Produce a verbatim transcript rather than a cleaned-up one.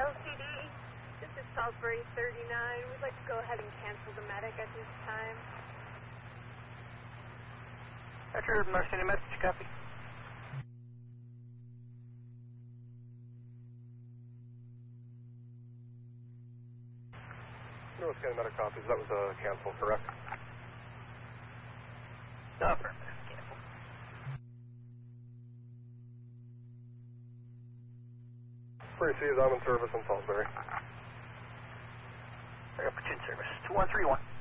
L C D, this is Salisbury thirty-nine. We'd like to go ahead and cancel the medic at this time. Roger, Marcini message, copy. North County medic copies. That was a uh, cancel, correct? No, affirmative, cancel. Free C is I'm in service in Salisbury. Platoon service, two one three one.